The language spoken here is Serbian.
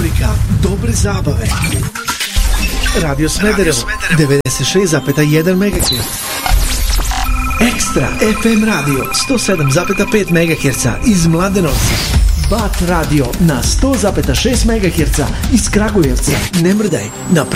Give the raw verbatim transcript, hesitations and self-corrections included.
Rubrika Dobre zabave. Radio Smederevo devedeset šest zarez jedan megaherca. Ekstra F M radio sto sedam zarez pet megaherca iz Mladenovca. Bat radio na sto zarez šest megaherca iz Kragujevca. Ne mrdaj, na